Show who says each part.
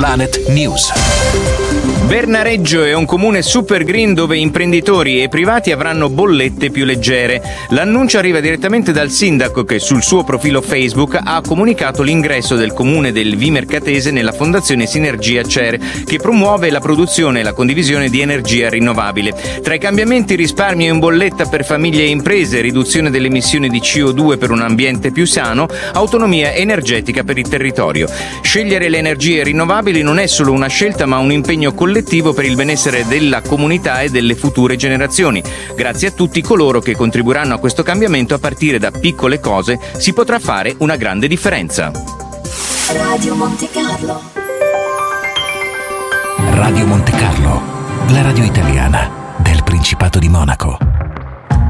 Speaker 1: Planet News.
Speaker 2: Bernareggio è un comune super green dove imprenditori e privati avranno bollette più leggere. L'annuncio arriva direttamente dal sindaco che sul suo profilo Facebook ha comunicato l'ingresso del comune del Vimercatese nella fondazione Sinergia CER, che promuove la produzione e la condivisione di energia rinnovabile. Tra i cambiamenti risparmio in bolletta per famiglie e imprese, riduzione delle emissioni di CO2 per un ambiente più sano, autonomia energetica per il territorio. Scegliere le energie rinnovabili non è solo una scelta ma un impegno collettivo per il benessere della comunità e delle future generazioni. Grazie a tutti coloro che contribuiranno a questo cambiamento, a partire da piccole cose si potrà fare una grande differenza.
Speaker 3: Radio Monte Carlo.
Speaker 1: Radio Monte Carlo, la radio italiana del Principato di Monaco.